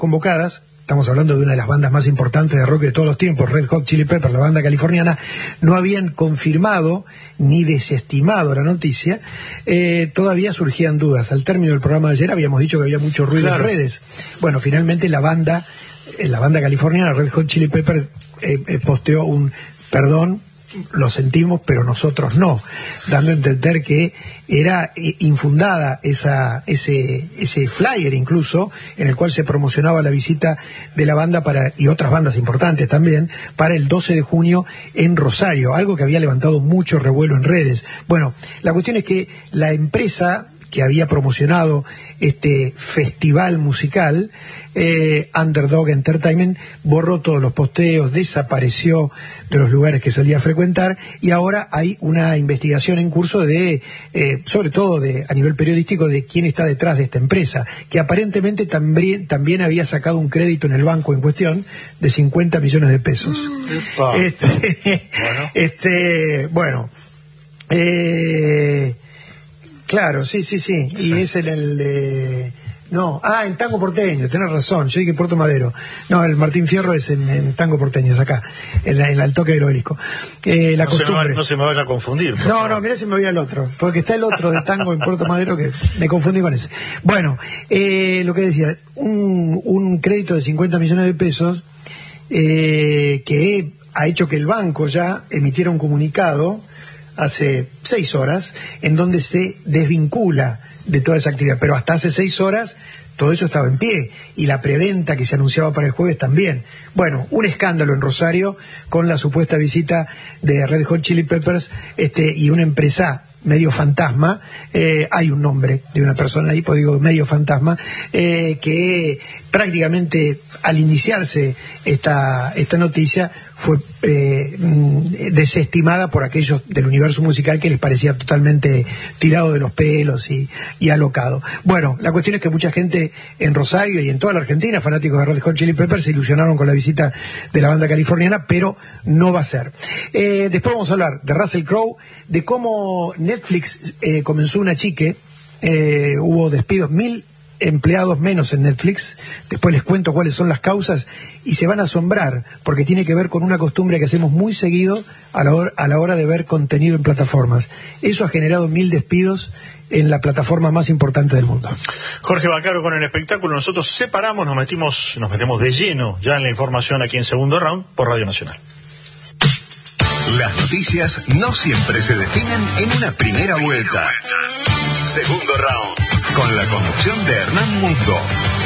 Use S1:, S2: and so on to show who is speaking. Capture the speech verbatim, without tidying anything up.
S1: convocadas. Estamos hablando de una de las bandas más importantes de rock de todos los tiempos, Red Hot Chili Peppers, la banda californiana. No habían confirmado ni desestimado la noticia. Eh, todavía surgían dudas. Al término del programa de ayer habíamos dicho que había mucho ruido claro. en redes. Bueno, finalmente la banda, eh, la banda californiana, Red Hot Chili Peppers, eh, eh, posteó un perdón. Lo sentimos, pero nosotros no, dando a entender que era infundada esa ese ese flyer incluso en el cual se promocionaba la visita de la banda para y otras bandas importantes también para el doce de junio en Rosario, algo que había levantado mucho revuelo en redes. Bueno, la cuestión es que la empresa que había promocionado este festival musical, eh, Underdog Entertainment, borró todos los posteos, desapareció de los lugares que solía frecuentar, y ahora hay una investigación en curso de, eh, sobre todo de a nivel periodístico, de quién está detrás de esta empresa, que aparentemente también, también había sacado un crédito en el banco en cuestión de cincuenta millones de pesos. Mm. Este, bueno, este, bueno eh, claro, sí, sí, sí, sí. Y es el, el de... No, ah, en Tango Porteño, tenés razón, yo dije Puerto Madero. No, el Martín Fierro es en, en Tango Porteño, es acá, en, la, en el toque del Obelisco. Eh, la
S2: no,
S1: costumbre...
S2: se me, no se me vaya a confundir.
S1: No, favor. no, mirá si me voy al otro, porque está el otro de Tango en Puerto Madero que me confundí con ese. Bueno, eh, lo que decía, un, un crédito de cincuenta millones de pesos eh, que ha hecho que el banco ya emitiera un comunicado hace seis horas, en donde se desvincula de toda esa actividad, pero hasta hace seis horas todo eso estaba en pie, y la preventa que se anunciaba para el jueves también. Bueno, un escándalo en Rosario con la supuesta visita de Red Hot Chili Peppers este, y una empresa medio fantasma, eh, hay un nombre de una persona ahí, pues digo medio fantasma, eh, que prácticamente al iniciarse esta, esta noticia fue eh, desestimada por aquellos del universo musical que les parecía totalmente tirado de los pelos y, y alocado. Bueno, la cuestión es que mucha gente en Rosario y en toda la Argentina, fanáticos de Red Hot Chili Peppers, se ilusionaron con la visita de la banda californiana, pero no va a ser. Eh, después vamos a hablar de Russell Crowe, de cómo Netflix eh, comenzó una chique, eh, hubo despidos, mil empleados menos en Netflix, después les cuento cuáles son las causas, y se van a asombrar, porque tiene que ver con una costumbre que hacemos muy seguido a la hora, a la hora de ver contenido en plataformas. Eso ha generado mil despidos en la plataforma más importante del mundo.
S2: Jorge Vaccaro con el espectáculo. Nosotros separamos, nos metimos, nos metemos de lleno ya en la información aquí en Segundo Round por Radio Nacional.
S3: Las noticias no siempre se definen en una primera vuelta. Segundo Round, con la conducción de Hernán Mundo.